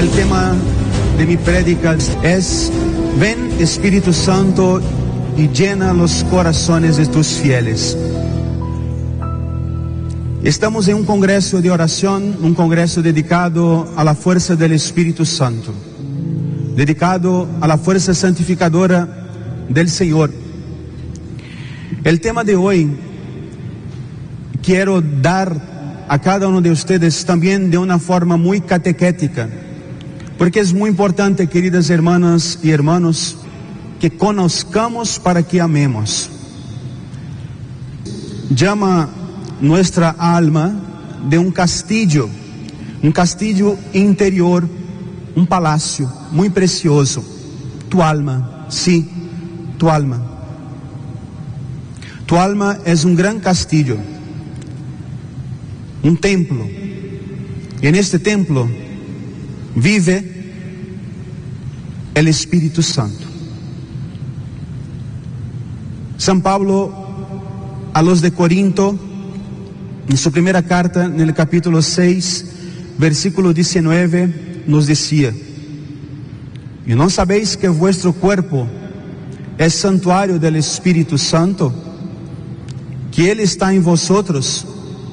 El tema de mi prédica es: ven Espíritu Santo y llena los corazones de tus fieles. Estamos en un congreso de oración, un congreso dedicado a la fuerza del Espíritu Santo, dedicado a la fuerza santificadora del Señor. El tema de hoy quiero dar a cada uno de ustedes también de una forma muy catequética, porque es muy importante, queridas hermanas y hermanos, que conozcamos para que amemos. Llama nuestra alma de un castillo interior, un palacio muy precioso. Tu alma, sí, tu alma. Tu alma es un gran castillo, un templo. Y en este templo vive el Espíritu Santo. San Pablo a los de Corinto, en su primera carta, en el capítulo 6, versículo 19, nos decía: ¿y no sabéis que vuestro cuerpo es santuario del Espíritu Santo, que Él está en vosotros?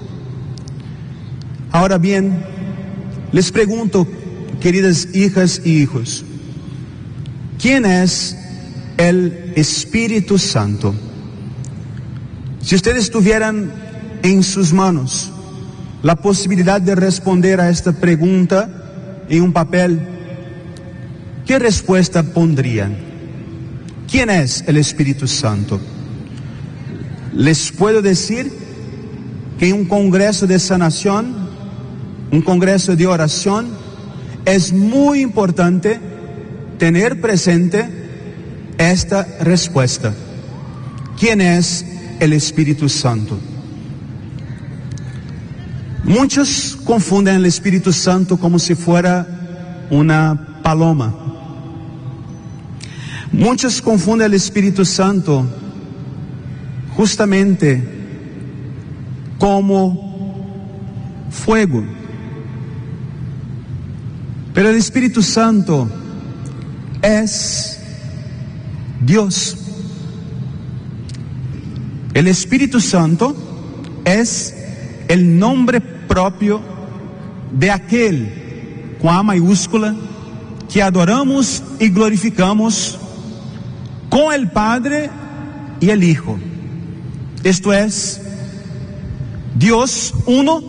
Ahora bien, les pregunto, queridas hijas y hijos, ¿quién es el Espíritu Santo? Si ustedes tuvieran en sus manos la posibilidad de responder a esta pregunta en un papel, ¿qué respuesta pondrían? ¿Quién es el Espíritu Santo? Les puedo decir que en un congreso de sanación, un congreso de oración, es muy importante tener presente esta respuesta. ¿Quién es el Espíritu Santo? Muchos confunden el Espíritu Santo como si fuera una paloma. Muchos confunden el Espíritu Santo justamente como fuego. Pero el Espíritu Santo es Dios. El Espíritu Santo es el nombre propio de aquel, con A mayúscula, que adoramos y glorificamos con el Padre y el Hijo. Esto es Dios uno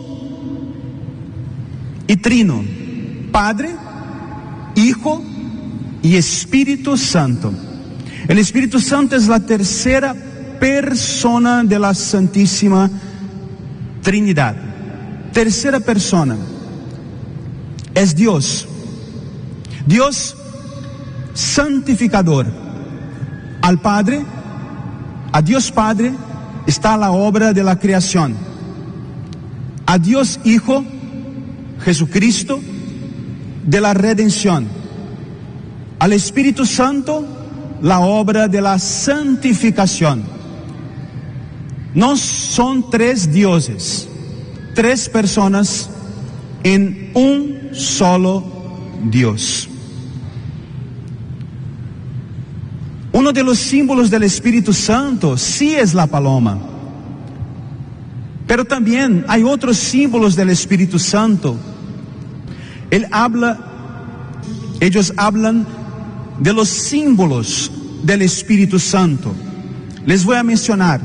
y trino, Padre, Hijo y Espíritu Santo. El Espíritu Santo es la tercera persona de la Santísima Trinidad. Tercera persona. Es Dios. Dios santificador. Al Padre, a Dios Padre, está la obra de la creación. A Dios Hijo, Jesucristo, de la redención. Al Espíritu Santo, la obra de la santificación. No son tres dioses, tres personas en un solo Dios. Uno de los símbolos del Espíritu Santo sí es la paloma, pero también hay otros símbolos del Espíritu Santo. Ellos hablan de los símbolos del Espíritu Santo. Les voy a mencionar: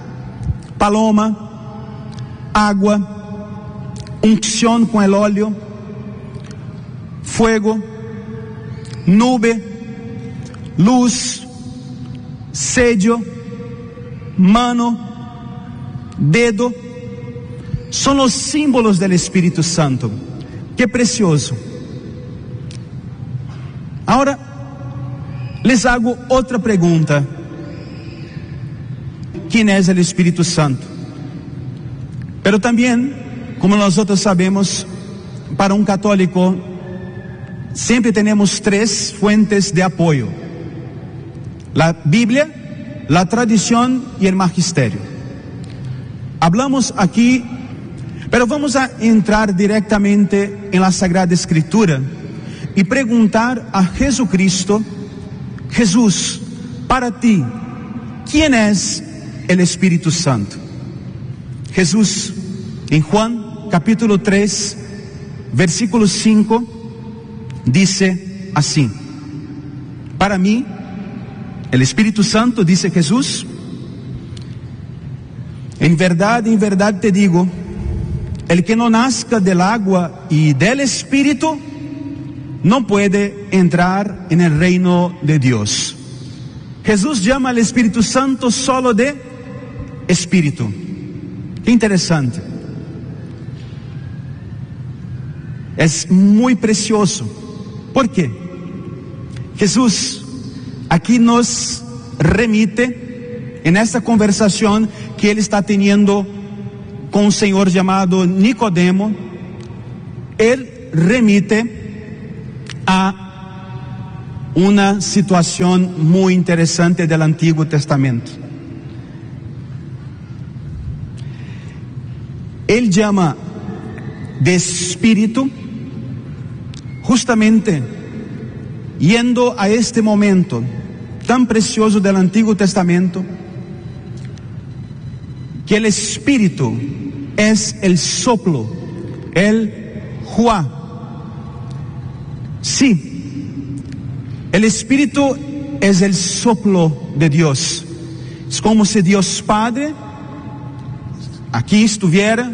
paloma, agua, unción con el óleo, fuego, nube, luz, sello, mano, dedo. Son los símbolos del Espíritu Santo. Qué precioso. Ahora les hago otra pregunta: ¿quién es el Espíritu Santo? Pero también, como nosotros sabemos, para un católico siempre tenemos tres fuentes de apoyo: la Biblia, la tradición y el magisterio. Hablamos aquí, pero vamos a entrar directamente en la Sagrada Escritura y preguntar a Jesucristo: Jesús, para ti, ¿quién es el Espíritu Santo? Jesús, en Juan capítulo 3, versículo 5, dice así: para mí, el Espíritu Santo, dice Jesús, en verdad te digo, el que no nazca del agua y del Espíritu no puede entrar en el reino de Dios. Jesús llama al Espíritu Santo solo de Espíritu. Qué interesante. Es muy precioso. ¿Por qué? Jesús aquí nos remite en esta conversación que él está teniendo con un señor llamado Nicodemo. Él remite a una situación muy interesante del Antiguo Testamento. Él llama de espíritu justamente yendo a este momento tan precioso del Antiguo Testamento, que el Espíritu es el soplo, el Juá. Sí, el Espíritu es el soplo de Dios. Es como si Dios Padre aquí estuviera,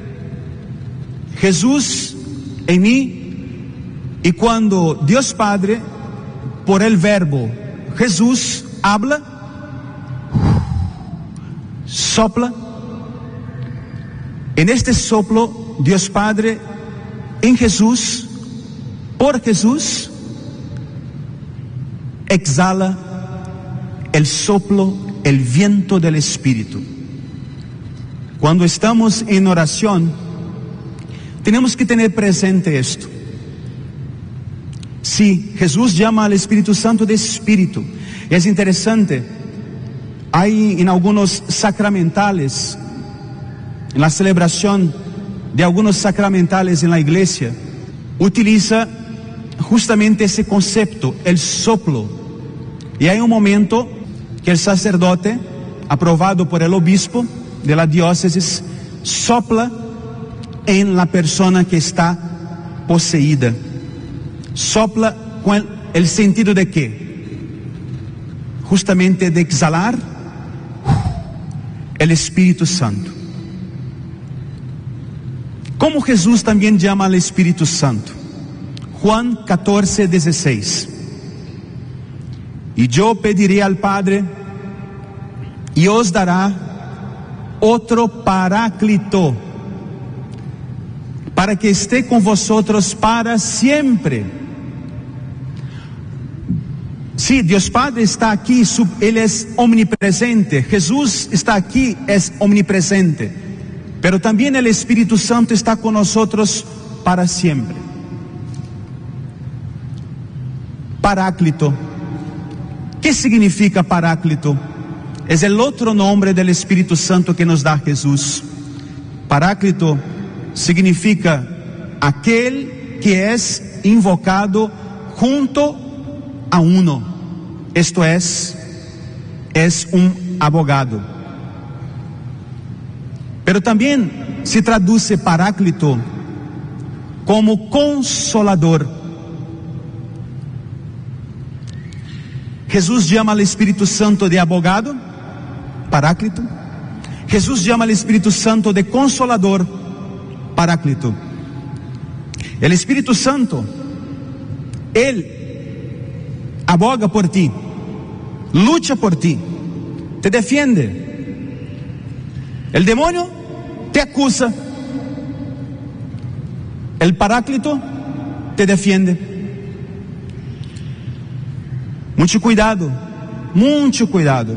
Jesús en mí, y cuando Dios Padre, por el verbo Jesús, habla, sopla, en este soplo Dios Padre en Jesús, por Jesús, exhala el soplo, el viento del Espíritu. Cuando estamos en oración, tenemos que tener presente esto. Sí, Jesús llama al Espíritu Santo de Espíritu. Es interesante, hay en algunos sacramentales, en la celebración de algunos sacramentales en la iglesia, utiliza justamente ese concepto, el soplo. Y hay un momento que el sacerdote, aprobado por el obispo de la diócesis, sopla en la persona que está poseída. Sopla con el sentido de qué? Justamente de exhalar el Espíritu Santo. Como Jesús también llama al Espíritu Santo. Juan 14, 16. Y yo pediré al Padre y os dará otro Paráclito, para que esté con vosotros para siempre. Sí, Dios Padre está aquí, Él es omnipresente. Jesús está aquí, es omnipresente. Pero también el Espíritu Santo está con nosotros para siempre. Paráclito. ¿Qué significa Paráclito? Es el otro nombre del Espíritu Santo que nos da Jesús. Paráclito significa aquel que es invocado junto a uno. Esto es un abogado. Pero también se traduce Paráclito como consolador. Jesús llama al Espíritu Santo de abogado, Paráclito. Jesús llama al Espíritu Santo de consolador, Paráclito. El Espíritu Santo, Él aboga por ti, lucha por ti, te defiende. El demonio te acusa, el Paráclito te defiende. Mucho cuidado, mucho cuidado.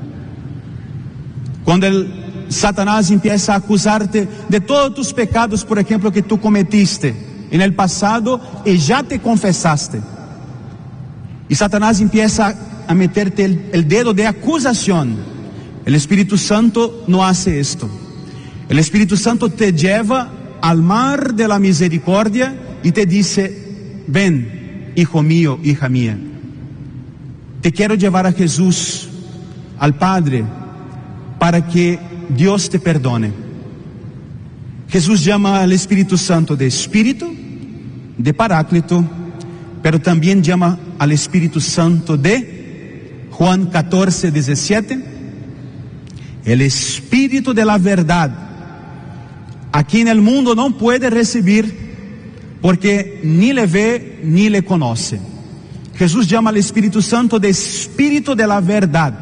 Cuando el Satanás empieza a acusarte de todos tus pecados, por ejemplo, que tú cometiste en el pasado y ya te confesaste. Y Satanás empieza a meterte el dedo de acusación. El Espíritu Santo no hace esto. El Espíritu Santo te lleva al mar de la misericordia y te dice: ven, hijo mío, hija mía. Te quiero llevar a Jesús, al Padre, para que Dios te perdone. Jesús llama al Espíritu Santo de Espíritu, de Paráclito, pero también llama al Espíritu Santo de Juan 14, 17, el Espíritu de la verdad, a quien el mundo no puede recibir porque ni le ve ni le conoce. Jesús llama al Espíritu Santo de Espíritu de la verdad.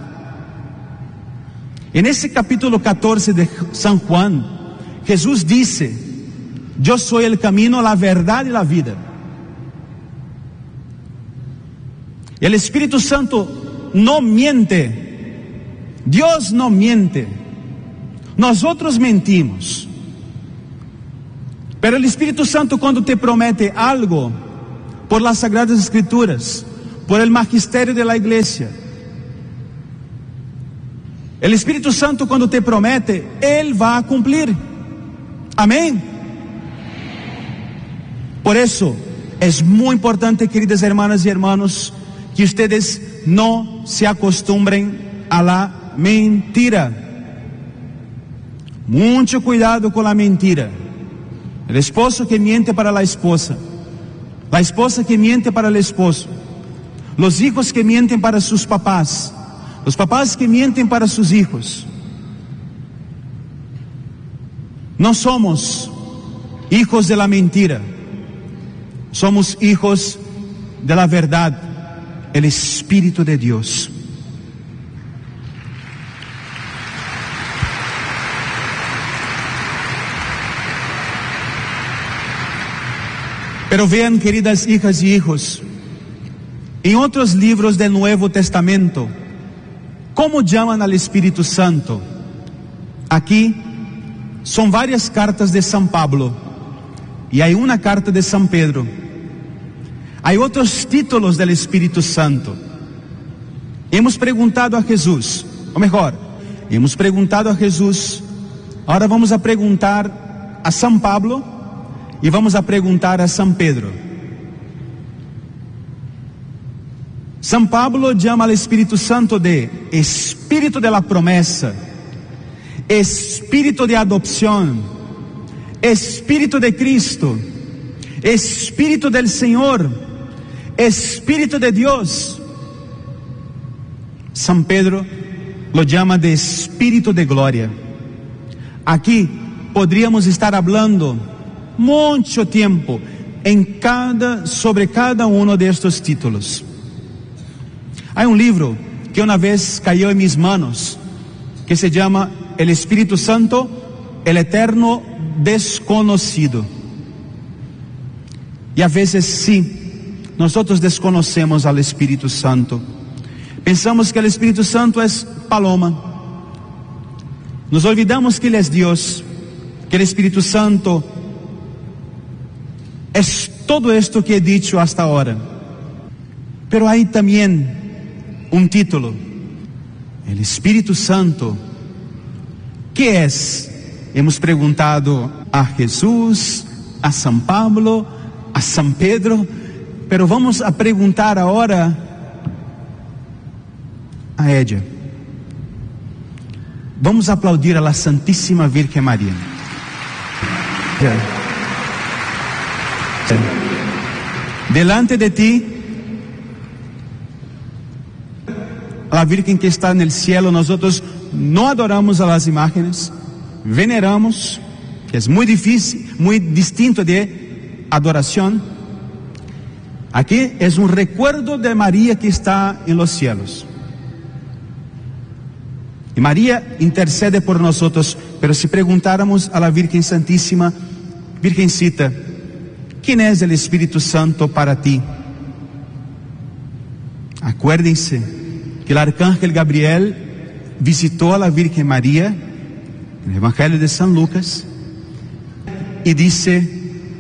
En ese capítulo 14 de San Juan, Jesús dice: yo soy el camino, la verdad y la vida. El Espíritu Santo no miente. Dios no miente. Nosotros mentimos. Pero el Espíritu Santo, cuando te promete algo, por las Sagradas Escrituras, por el magisterio de la iglesia, el Espíritu Santo, cuando te promete, Él va a cumplir. Amén. Por eso es muy importante, queridas hermanas y hermanos, que ustedes no se acostumbren a la mentira. Mucho cuidado con la mentira. El esposo que miente para la esposa, la esposa que miente para el esposo, los hijos que mienten para sus papás, los papás que mienten para sus hijos. No somos hijos de la mentira, somos hijos de la verdad, el Espíritu de Dios. Pero vean, queridas hijas y hijos, en otros libros del Nuevo Testamento, ¿cómo llaman al Espíritu Santo? Aquí son varias cartas de San Pablo y hay una carta de San Pedro. Hay otros títulos del Espíritu Santo. Hemos preguntado a Jesús, o mejor, hemos preguntado a Jesús, ahora vamos a preguntar a San Pablo y vamos a preguntar a San Pedro. San Pablo llama al Espíritu Santo de Espíritu de la promesa, Espíritu de adopción, Espíritu de Cristo, Espíritu del Señor, Espíritu de Dios. San Pedro lo llama de Espíritu de gloria. Aquí podríamos estar hablando mucho tiempo sobre cada uno de estos títulos. Hay un libro que una vez cayó en mis manos que se llama El Espíritu Santo, el Eterno Desconocido. Y a veces sí, nosotros desconocemos al Espíritu Santo. Pensamos que el Espíritu Santo es paloma. Nos olvidamos que Él es Dios, que el Espíritu Santo es todo esto que he dicho hasta ahora. Pero hay también un título, el Espíritu Santo. ¿Qué es? Hemos preguntado a Jesús, a San Pablo, a San Pedro, pero vamos a preguntar ahora a ella. Vamos a aplaudir a la Santísima Virgen María. Delante de ti, la Virgen que está en el cielo, nosotros no adoramos a las imágenes, veneramos, que es muy difícil, muy distinto de adoración. Aquí es un recuerdo de María que está en los cielos. Y María intercede por nosotros, pero si preguntáramos a la Virgen Santísima, Virgencita, ¿quién es el Espíritu Santo para ti? Acuérdense que el arcángel Gabriel visitó a la Virgen María en el Evangelio de San Lucas y dice: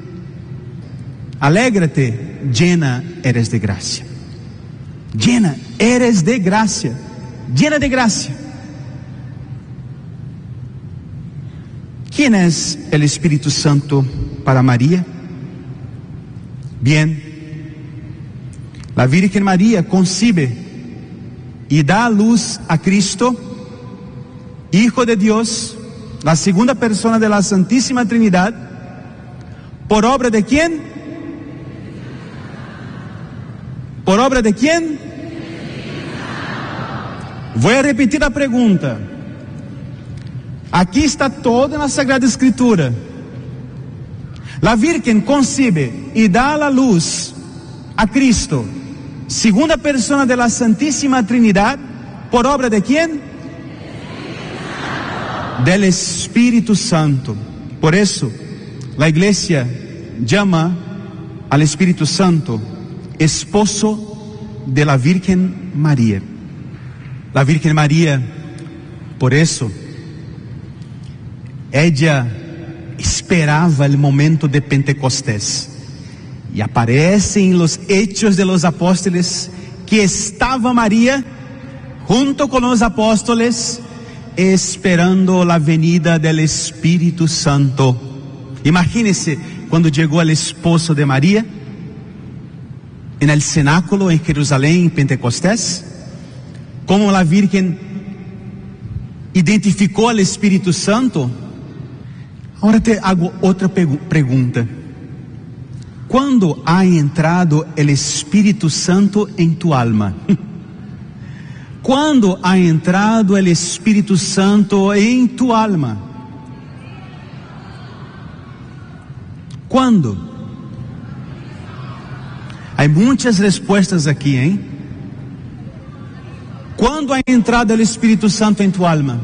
alégrate, llena eres de gracia. Llena eres de gracia, llena de gracia. ¿Quién es el Espíritu Santo para María? Bien, La Virgen María concibe y da a luz a Cristo, Hijo de Dios, la segunda persona de la Santísima Trinidad, ¿por obra de quién? ¿Por obra de quién? Voy a repetir la pregunta. Aquí está todo en la Sagrada Escritura. La Virgen concibe y da a la luz a Cristo, segunda persona de la Santísima Trinidad, ¿por obra de quién? Del Espíritu Santo. Por eso, la Iglesia llama al Espíritu Santo esposo de la Virgen María. La Virgen María, por eso, ella esperaba el momento de Pentecostés. Y aparece en los Hechos de los Apóstoles que estaba María junto con los apóstoles esperando la venida del Espíritu Santo. Imagínense cuando llegó el esposo de María en el cenáculo en Jerusalén en Pentecostés, como la Virgen identificó al Espíritu Santo. Ahora te hago otra pregunta. ¿Cuándo ha entrado el Espíritu Santo en tu alma? ¿Cuándo ha entrado el Espíritu Santo en tu alma? ¿Cuándo? Hay muchas respuestas aquí, ¿eh? ¿Cuándo ha entrado el Espíritu Santo en tu alma?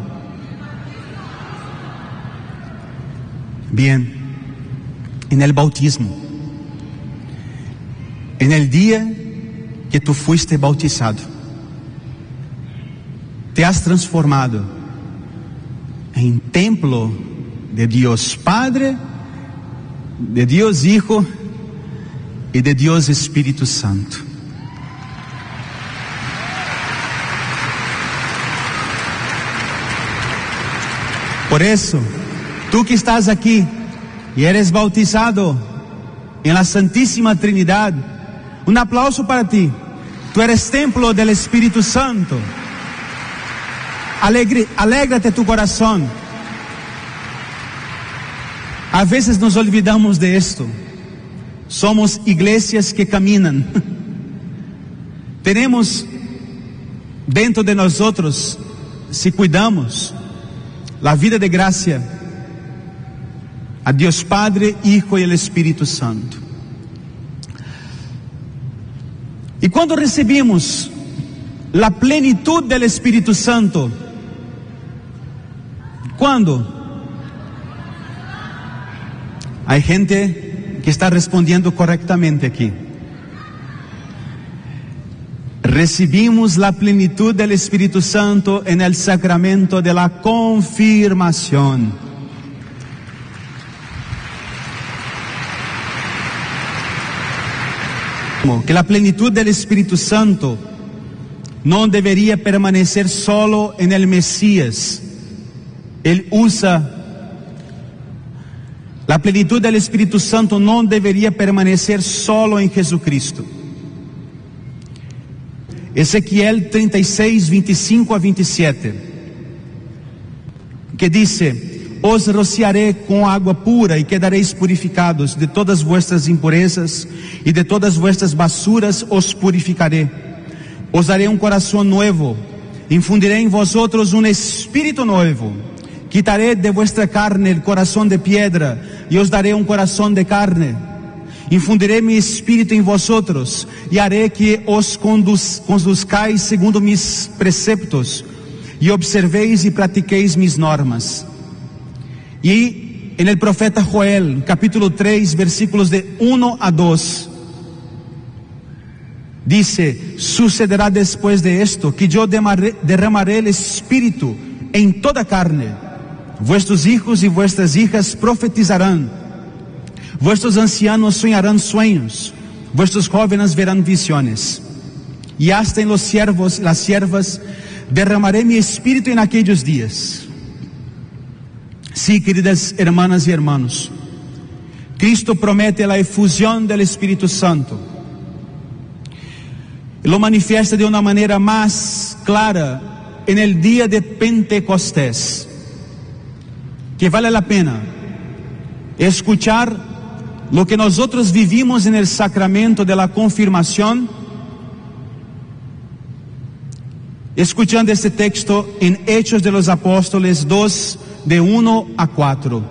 Bien, en el bautismo. En el día que tú fuiste bautizado, te has transformado en templo de Dios Padre, de Dios Hijo y de Dios Espíritu Santo. Por eso, tú que estás aquí y eres bautizado en la Santísima Trinidad, un aplauso para ti. Tú eres templo del Espíritu Santo. Alégrate tu corazón. A veces nos olvidamos de esto. Somos iglesias que caminan. Tenemos dentro de nosotros, si cuidamos, la vida de gracia a Dios Padre, Hijo y el Espíritu Santo. Y cuando recibimos la plenitud del Espíritu Santo, ¿cuándo? Hay gente que está respondiendo correctamente aquí. Recibimos la plenitud del Espíritu Santo en el sacramento de la confirmación. Que la plenitud del Espíritu Santo no debería permanecer solo en el Mesías. Él usa la plenitud del Espíritu Santo, no debería permanecer solo en Jesucristo. Ezequiel 36, 25 a 27, que dice: os rociaré com água pura e quedareis purificados de todas vuestras impurezas e de todas vuestras basuras os purificaré. Os darei um coração novo, infundirei em vosotros um espírito novo. Quitaré de vuestra carne el corazón de piedra y os daré un corazón de carne. Infundiré mi espíritu en vosotros y haré que os conduzcáis segundo mis preceptos y observéis y practiquéis mis normas. Y en el profeta Joel, capítulo 3, versículos de 1 a 2, dice: sucederá después de esto que yo derramaré el espíritu en toda carne. Vuestros hijos y vuestras hijas profetizarán, vuestros ancianos soñarán sueños, vuestros jóvenes verán visiones, y hasta en los siervos y las siervas derramaré mi espíritu en aquellos días. Sí, queridas hermanas y hermanos, Cristo promete la efusión del Espíritu Santo. lo manifiesta de una manera más clara en el día de Pentecostés, que vale la pena escuchar lo que nosotros vivimos en el sacramento de la confirmación, escuchando este texto en Hechos de los Apóstoles 2, de 1 a 4.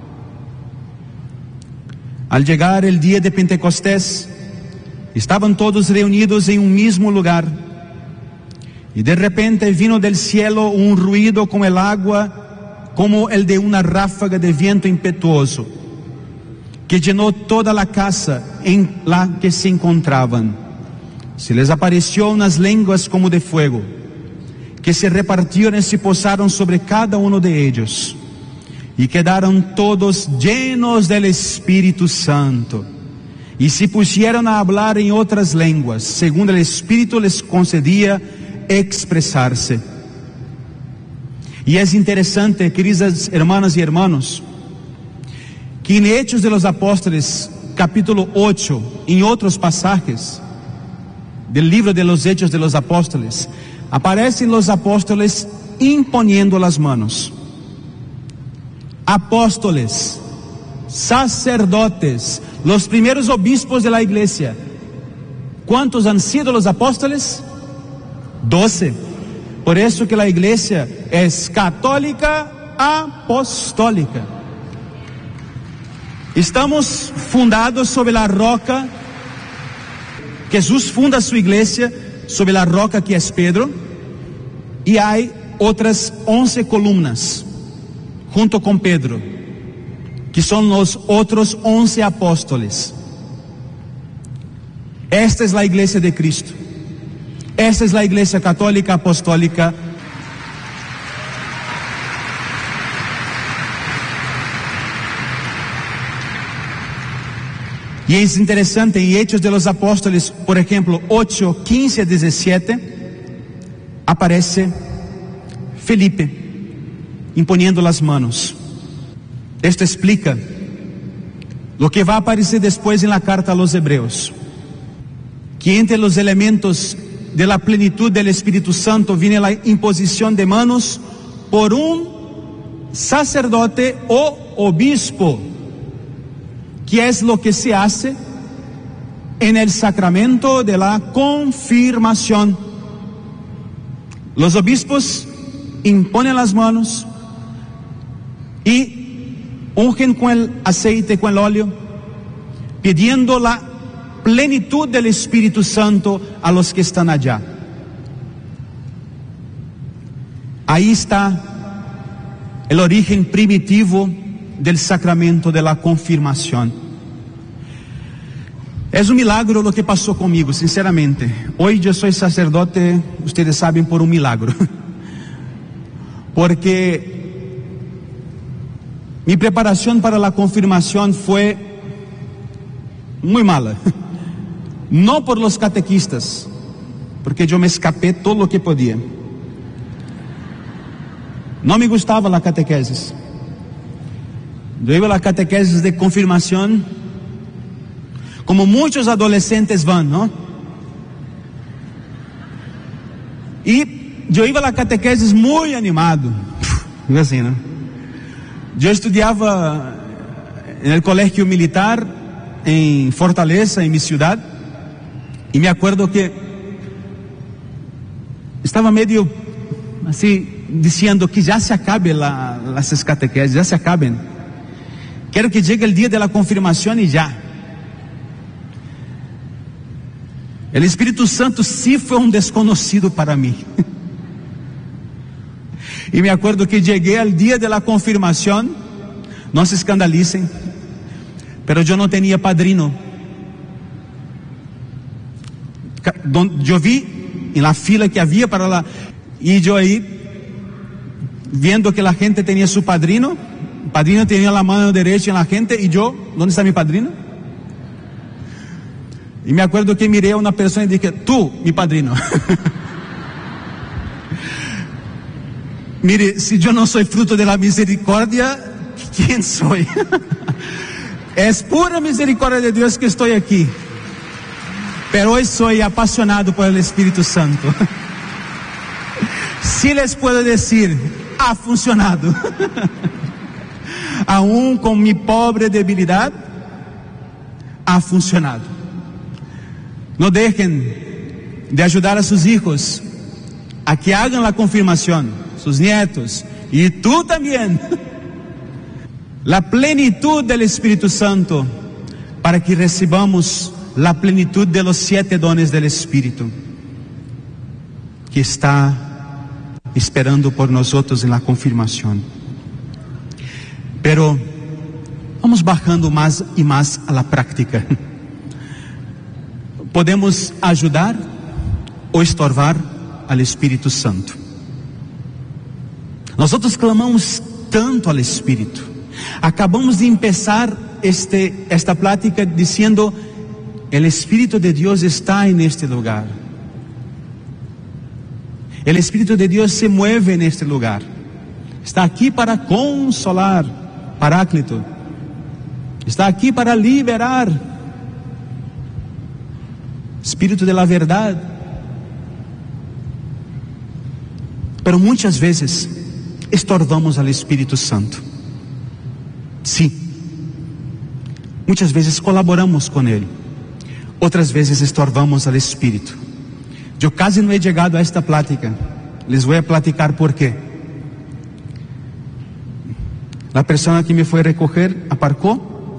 Al llegar el día de Pentecostés, estaban todos reunidos en un mismo lugar, y de repente vino del cielo un ruido como el agua, como el de una ráfaga de viento impetuoso, que llenó toda la casa en la que se encontraban. Se les apareció unas lenguas como de fuego, que se repartieron y se posaron sobre cada uno de ellos, y quedaron todos llenos del Espíritu Santo, y se pusieron a hablar en otras lenguas, según el Espíritu les concedía expresarse. Y es interesante, queridas hermanas y hermanos, que en Hechos de los Apóstoles, capítulo 8, en otros pasajes del libro de los Hechos de los Apóstoles, aparecen los apóstoles imponiendo las manos. Apóstoles, sacerdotes, los primeros obispos de la iglesia. ¿Cuántos han sido los apóstoles? 12. Por eso que la iglesia es católica apostólica. Estamos fundados sobre la roca. Jesús funda su iglesia sobre la roca que es Pedro, y hay otras 11 columnas junto con Pedro, que son los otros 11 apóstoles. Esta es la iglesia de Cristo. Esta es la iglesia católica apostólica. Y es interesante, en Hechos de los Apóstoles, por ejemplo, 8, 15 a 17, aparece Felipe imponiendo las manos. Esto explica lo que va a aparecer después en la carta a los Hebreos, que entre los elementos de la plenitud del Espíritu Santo viene la imposición de manos por un sacerdote o obispo, que es lo que se hace en el sacramento de la confirmación. Los obispos imponen las manos y ungen con el aceite, con el óleo, pidiendo la plenitud del Espíritu Santo a los que están allá. Ahí está el origen primitivo del sacramento de la confirmación. Es un milagro lo que pasó conmigo, sinceramente. Hoy yo soy sacerdote, ustedes saben, por un milagro. Porque mi preparación para la confirmación fue muy mala. No por los catequistas, porque yo me escapé todo lo que podía. No me gustaba la catequesis. Yo iba a la catequesis de confirmación como muchos adolescentes van, ¿no? Y yo iba a la catequesis muy animado, así, ¿no? Yo estudiaba en el colegio militar en Fortaleza, en mi ciudad, y me acuerdo que estaba medio así diciendo que ya se acabe las catequesis, ya se acaben. Quiero que llegue el día de la confirmación y ya. El Espíritu Santo sí fue un desconocido para mí. Y me acuerdo que llegué al día de la confirmación, no se escandalicen, pero yo no tenía padrino. Yo vi en la fila que había para la... Y yo ahí, viendo que la gente tenía su padrino, el padrino tenía la mano derecha en la gente, y yo, ¿dónde está mi padrino? Y me acuerdo que miré a una persona y dije, tú, mi padrino. Mire, si yo no soy fruto de la misericordia, ¿quién soy? Es pura misericordia de Dios que estoy aquí. pero hoy soy apasionado por el Espíritu Santo. Sí les puedo decir, ha funcionado. Aún con mi pobre debilidad, ha funcionado. No dejen de ayudar a sus hijos a que hagan la confirmación, sus nietos, y tú también. La plenitud del Espíritu Santo, para que recibamos la plenitud de los 7 dones del Espíritu, que está esperando por nosotros en la confirmación. Pero vamos bajando más y más a la práctica. Podemos ayudar o estorbar al Espíritu Santo. Nosotros clamamos tanto al Espíritu. Acabamos de empezar esta plática diciendo: el Espíritu de Dios está en este lugar. El Espíritu de Dios se mueve en este lugar. Está aquí para consolar, Paráclito. Está aquí para liberar. Espíritu de la verdad. Pero muchas veces estorbamos al Espíritu Santo. Sí. Muchas veces colaboramos con Él. Otras veces estorbamos al Espíritu. Yo casi no he llegado a esta plática. Les voy a platicar por qué. La persona que me fue a recoger aparcó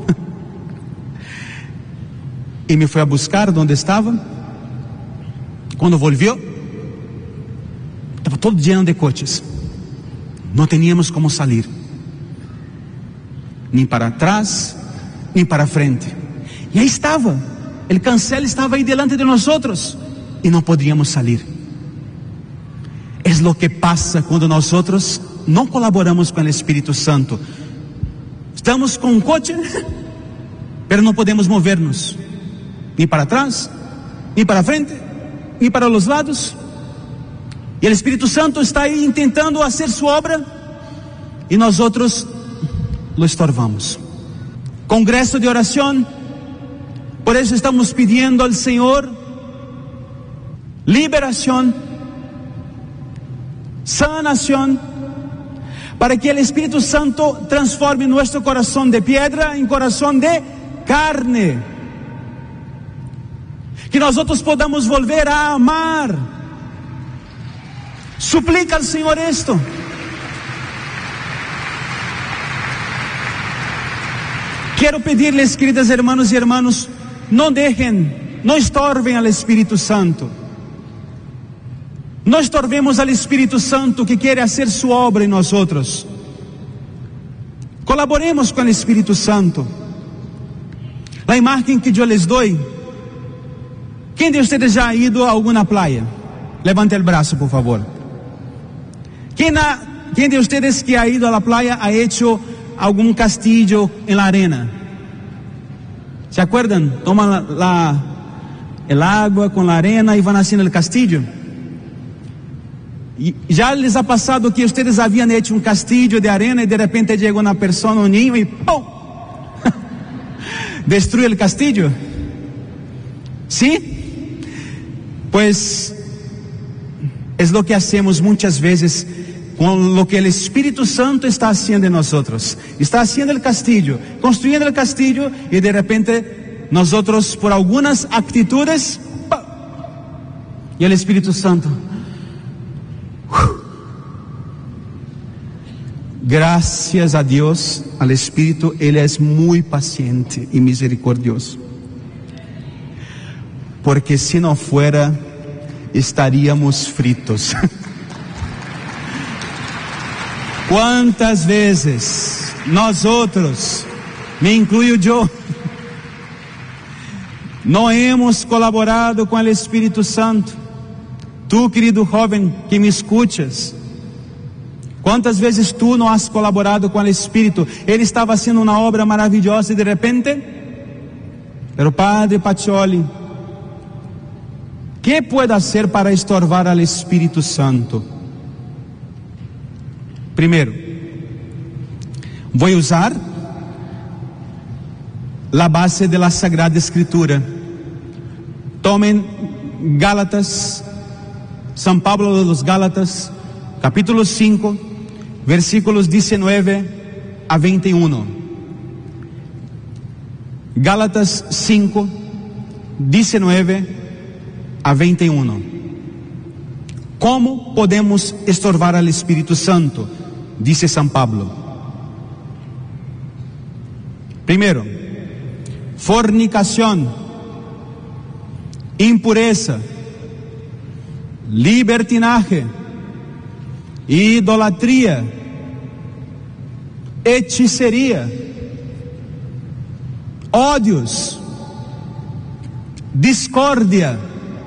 y me fue a buscar donde estaba. Cuando volvió, estaba todo lleno de coches. No teníamos como salir, ni para atrás, ni para frente. Y ahí estaba, el cancel estaba ahí delante de nosotros y no podíamos salir. Es lo que pasa cuando nosotros no colaboramos con el Espíritu Santo. Estamos con un coche, pero no podemos movernos, ni para atrás, ni para frente, ni para los lados. Y el Espíritu Santo está ahí intentando hacer su obra y nosotros lo estorbamos. Congreso de oración. Por eso estamos pidiendo al Señor liberación, sanación, para que el Espíritu Santo transforme nuestro corazón de piedra en corazón de carne. Que nosotros podamos volver a amar. Suplica al Señor esto. Quiero pedirles, queridas hermanos y hermanos, no dejen, no estorben al Espíritu Santo. No estorbemos al Espíritu Santo que quiere hacer su obra en nosotros. Colaboremos con el Espíritu Santo. La imagen que yo les doy. ¿Quién de ustedes ya ha ido a alguna playa? Levante el brazo, por favor. ¿Quién de ustedes que ha ido a la playa ha hecho algún castillo en la arena? ¿Se acuerdan? Toman el agua con la arena y van haciendo el castillo. Y ya les ha pasado que ustedes habían hecho un castillo de arena y de repente llega una persona, un niño y ¡pum! Destruye el castillo. ¿Sí? Pues es lo que hacemos muchas veces con lo que el Espíritu Santo está haciendo en nosotros. Está haciendo el castillo, construyendo el castillo, y de repente nosotros por algunas actitudes ¡pum! Y el Espíritu Santo, gracias a Dios, al Espíritu, Él es muy paciente y misericordioso. Porque si no fuera, estaríamos fritos. ¿Cuántas veces nosotros, me incluyo yo, no hemos colaborado con el Espíritu Santo? Tú, querido joven que me escuchas, ¿cuántas veces tú no has colaborado con el Espíritu? Él estaba haciendo una obra maravillosa y de repente, pero Padre Pacioli, ¿qué puedo hacer para estorbar al Espíritu Santo? Primero, voy a usar la base de la Sagrada Escritura. Tomen Gálatas, San Pablo de los Gálatas, capítulo 5, versículos 19 a 21. Gálatas 5, 19 a 21. ¿Cómo podemos estorbar al Espíritu Santo? Dice San Pablo. Primero, fornicación, impureza, libertinaje, idolatría, hechicería, odios, discordia,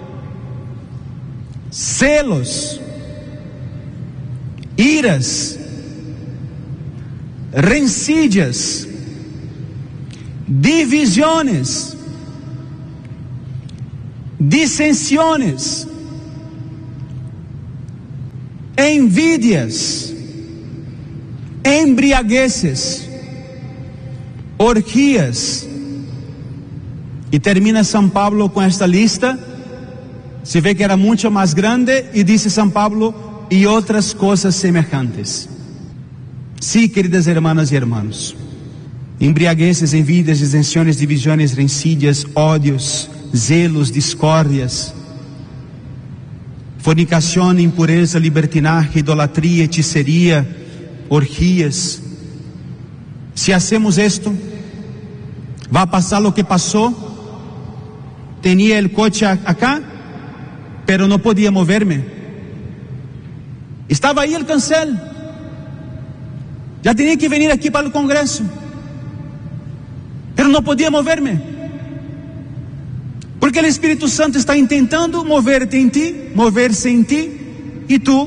celos, iras, rencillas, divisiones, disensiones, envidias, embriagueces, orgías. Y termina San Pablo con esta lista. Se ve que era mucho más grande y dice San Pablo, y otras cosas semejantes. Sí, queridas hermanas y hermanos, embriagueces, envidias, disensiones, divisiones, rencillas, odios, zelos, discórdias, fornicación, impureza, libertinaje, idolatría, hechicería, orgías. Si hacemos esto, va a pasar lo que pasó. Tenía el coche acá, pero no podía moverme. Estaba ahí el cancel. Ya tenía que venir aquí para el Congreso, pero no podía moverme. Porque el Espíritu Santo está intentando moverte en ti, moverse en ti, y tú,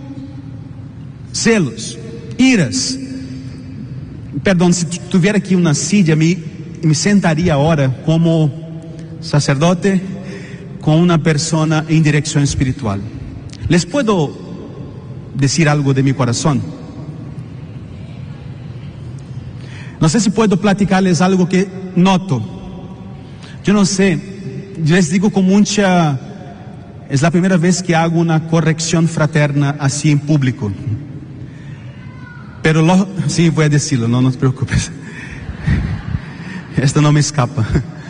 celos, iras. Perdón, si tuviera aquí una silla, me sentaría ahora como sacerdote con una persona en dirección espiritual. Les puedo decir algo de mi corazón. No sé si puedo platicarles algo que noto. Yo no sé, yo les digo con mucha... Es la primera vez que hago una corrección fraterna así en público. Pero sí, voy a decirlo, no te preocupes. Esto no me escapa.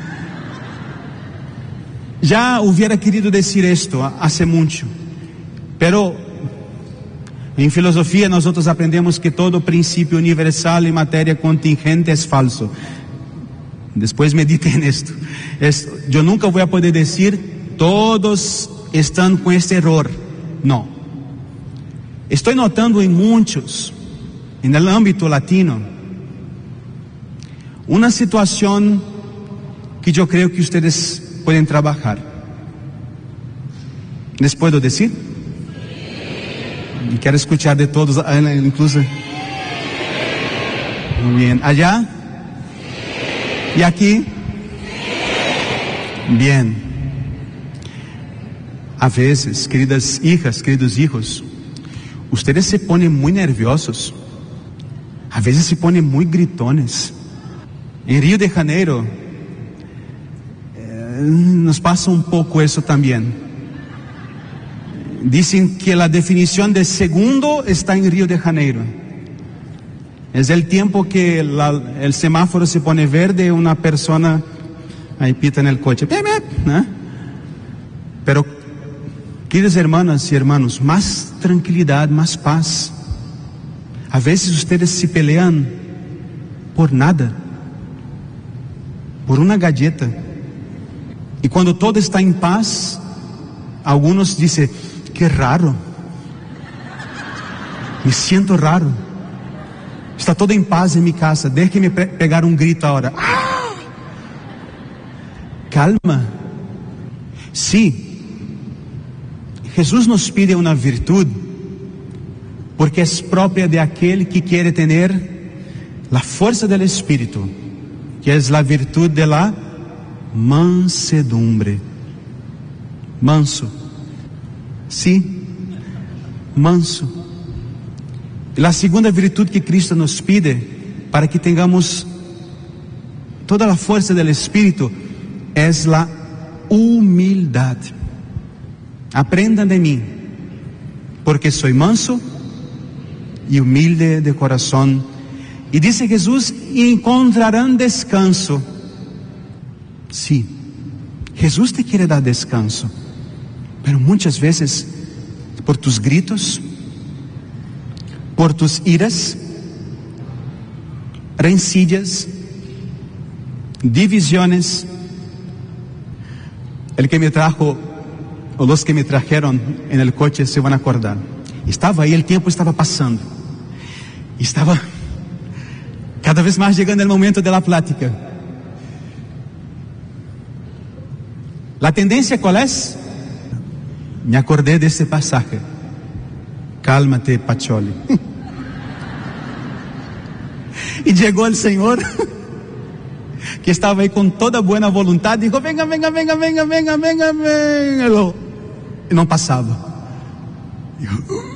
Ya hubiera querido decir esto hace mucho, pero en filosofía nosotros aprendemos que todo principio universal en materia contingente es falso. Después medite en esto. Yo nunca voy a poder decir todos están con este error. No. Estoy notando en muchos, en el ámbito latino, una situación que yo creo que ustedes pueden trabajar. ¿Les puedo decir? Quiero escuchar de todos, incluso. Muy bien. ¿Allá? ¿Y aquí? Bien. A veces, queridas hijas, queridos hijos, ustedes se ponen muy nerviosos. A veces se ponen muy gritones. En Río de Janeiro nos pasa un poco eso también. Dicen que la definición de segundo está en Río de Janeiro. Es el tiempo que el semáforo se pone verde, una persona ahí pita en el coche. ¿Eh? Pero, queridas hermanas y hermanos, más tranquilidad, más paz. A veces ustedes se pelean por nada, por una galleta. Y cuando todo está en paz, algunos dicen, qué raro, me siento raro, está todo en paz en mi casa, déjeme pegar un grito ahora. ¡Ah! Calma. Sí, Jesús nos pide una virtud, porque es propia de aquel que quiere tener la fuerza del Espíritu, que es la virtud de la mansedumbre. Manso. Sí, manso. La segunda virtud que Cristo nos pide para que tengamos toda la fuerza del Espíritu es la humildad. Aprendan de mí, porque soy manso y humilde de corazón. Y dice Jesús, y encontrarán descanso. Sí, Jesús te quiere dar descanso, pero muchas veces por tus gritos, por tus iras, rencillas, divisiones. El que me trajo, o los que me trajeron en el coche se van a acordar. Estaba ahí, el tiempo estaba pasando. Y estaba cada vez más llegando el momento de la plática. La tendencia, ¿cuál es? Me acordé de ese pasaje. Cálmate, Pacholi. Y llegó el Señor, que estaba ahí con toda buena voluntad, dijo, venga. Y no pasaba.